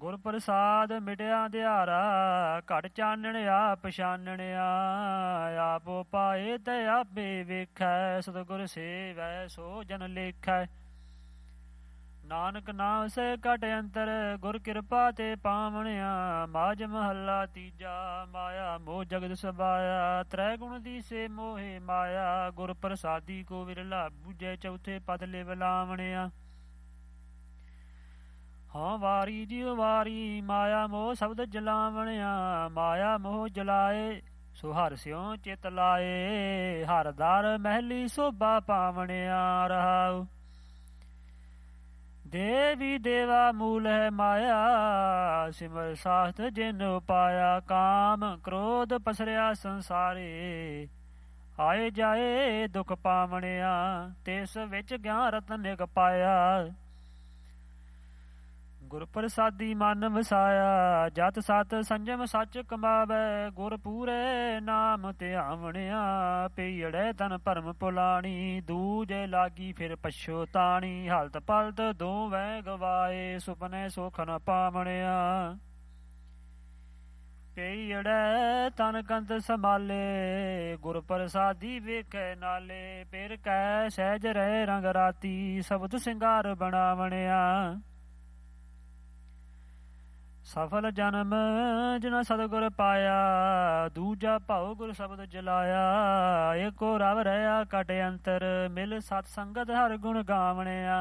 ਗੁਰ ਪ੍ਰਸਾਦ ਮਿਟਿਆ ਦਿਹਾਰਾ, ਘਟ ਚਾਨਣ ਆਪ ਪਛਾਨਣਿਆ। ਆਪੋ ਪਾਏ ਤੇ ਆਪੇ ਵੇਖੈ, ਸਤਿਗੁਰ ਸੇਵੈ ਸੋ ਜਨ ਲੇਖੈ। ਨਾਨਕ ਨਾਮ ਸੇ ਘਟ ਅੰਤਰ, ਗੁਰ ਕਿਰਪਾ ਤੇ ਪਾਵਣਿਆ। ਮਾਝ ਮਹੱਲਾ ਤੀਜਾ, ਮਾਇਆ ਮੋਹ ਜਗਤ ਸਬਾਇਆ। ਤ੍ਰੈ ਗੁਣ ਦੀਸੇ ਮੋਹਿ ਮਾਇਆ, ਗੁਰ ਪ੍ਰਸਾਦੀ ਕੋ ਵਿਰਲਾ ਬੂਝੈ। ਚੌਥੇ ਪਦ ਲਿਵ ਲਾਵਣਿਆ। ਹਾਂ ਵਾਰੀ ਜਿਉ ਵਾਰੀ, ਮਾਇਆ ਮੋਹ ਸ਼ਬਦ ਜਲਾਵਣਿਆ। ਮਾਇਆ ਮੋਹ ਜਲਾਏ, ਸੋ ਹਰਿ ਸਿਉ ਚਿਤ ਲਾਏ। ਹਰਿ ਦਰ ਮਹਿਲੀ ਸੋਭਾ ਪਾਵਣਿਆ। ਰਹਾਉ ਦੇਵੀ ਦੇਵਾ ਮੂਲ ਹੈ ਮਾਇਆ, ਸਿਮਰ ਸਾਸਤ ਜਿਨ ਉਪਾਇਆ। ਕਾਮ ਕ੍ਰੋਧ ਪਸਰਿਆ ਸੰਸਾਰੇ, ਆਏ ਜਾਏ ਦੁਖ ਪਾਵਣਿਆ। ਤਿਸ ਵਿੱਚ ਗਿਆਨ ਰਤਨ ਨਿਗ ਪਾਇਆ, ਗੁਰ ਪ੍ਰਸਾਦੀ ਮਨ ਵਸਾਇਆ। ਜਤ ਸਤ ਸੰਜਮ ਸੱਚ ਕਮਾਵੈ, ਗੁਰ ਪੂਰੇ ਨਾਮ ਧਿਆਵਣਿਆ। ਪੀੜੈ ਤਨ ਭਰਮ ਪੁਲਾਣੀ, ਦੂਜੇ ਲਾਗੀ ਫਿਰ ਪਛੋਤਾਣੀ। ਹਲਤ ਪਲਤ ਦੋਵੈ ਗਵਾਏ, ਸੁਪਨੇ ਸੁਖ ਨ ਪਾਵਣਿਆ। ਪੀੜੈ ਤਨ ਕੰਤ ਸੰਭਾਲੇ, ਗੁਰ ਪ੍ਰਸਾਦੀ ਵੇਖੈ ਨਾਲੇ। ਫਿਰ ਕੈ ਸਹਿਜ ਰਹਿ ਰੰਗ ਰਾਤੀ, ਸ਼ਬਦ ਸਿੰਗਾਰ ਬਣਾਵਣਿਆ। ਸਫਲ ਜਨਮ ਜਿਨਾ ਸਤਿਗੁਰ ਪਾਇਆ, ਦੂਜਾ ਭਾਉ ਗੁਰ ਸ਼ਬਦ ਜਲਾਇਆ। ਏਕੋ ਰਵ ਰਹਿਆ ਘਟ ਅੰਤਰ, ਮਿਲ ਸਤ ਸੰਗਤ ਹਰ ਗੁਣ ਗਾਵਣਿਆ।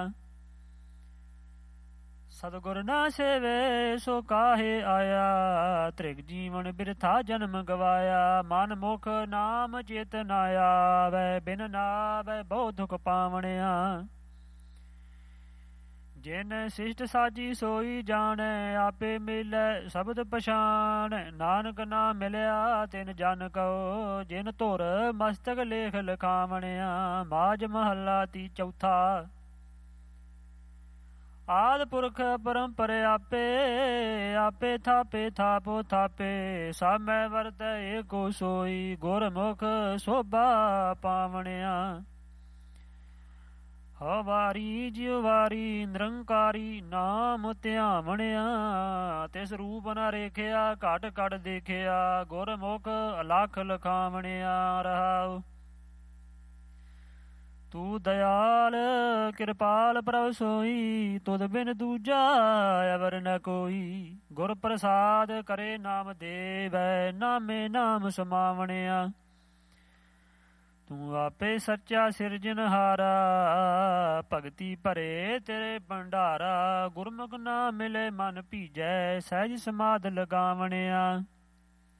ਸਤਿਗੁਰ ਨਾ ਸੇਵੇ ਸੋ ਕਾਹੇ ਆਇਆ, ਤ੍ਰਿਗ ਜੀਵਨ ਬਿਰਥਾ ਜਨਮ ਗਵਾਇਆ। ਮਨ ਮੁਖ ਨਾਮ ਚਿਤ ਨਾ ਆਵੈ, ਬਿਨ ਨਾਵੈ ਬਹੁ ਦੁਖ ਪਾਵਣਿਆ। ਜਿਨ ਸਿਸ਼ਟ ਸਾਜੀ ਸੋਈ ਜਾਣੈ, ਆਪੇ ਮਿਲੈ ਸ਼ਬਦ ਪਛਾਣ। ਨਾਨਕ ਨਾ ਮਿਲਿਆ ਤਿਨ ਜਨ ਕਉ, ਜਿਨ ਧੁਰ ਮਸਤਕ ਲੇਖ ਲਿਖਾਵਣਿਆ। ਮਾਝ ਮਹੱਲਾ ਤੀ ਚੌਥਾ, ਆਦਿ ਪੁਰਖ ਪਰੰਪਰ ਆਪੇ, ਆਪੇ ਥਾਪੇ ਥਾਪੋ ਥਾਪੇ। ਸਭ ਮੈਂ ਵਰਤੈ ਏਕੋ ਸੋਈ, ਗੁਰਮੁਖ ਸੋਭਾ ਪਾਵਣਿਆ। ਹਵਾਰੀ ਜਿਉ ਵਾਰੀ, ਨਿਰੰਕਾਰੀ ਨਾਮ ਧਿਆਵਣਿਆ। ਤਿਸ ਰੂਪ ਨ ਰੇਖਿਆ, ਘਟ ਘਟ ਦੇਖਿਆ। ਗੁਰਮੁਖ ਅਲਖ ਲਖਾਵਣਿਆ। ਰਹਾਉ ਤੂੰ ਦਇਆਲ ਕਿਰਪਾਲ ਪ੍ਰਭ ਸੋਈ, ਤੁਧ ਬਿਨ ਦੂਜਾ ਅਵਰ ਨ ਕੋਈ। ਗੁਰ ਪ੍ਰਸਾਦ ਕਰੇ ਨਾਮ ਦੇਵੈ, ਨਾਮੇ ਨਾਮ ਸਮਾਵਣਿਆ। ਤੂੰ ਆਪੇ ਸੱਚਾ ਸਿਰਜਨਹਾਰਾ, ਭਗਤੀ ਭਰੇ ਤੇਰੇ ਭੰਡਾਰਾ। ਗੁਰਮੁਖ ਨਾ ਮਿਲੇ ਮਨ ਭੀਜੈ, ਸਹਿਜ ਸਮਾਧ ਲਗਾਵਣਿਆ।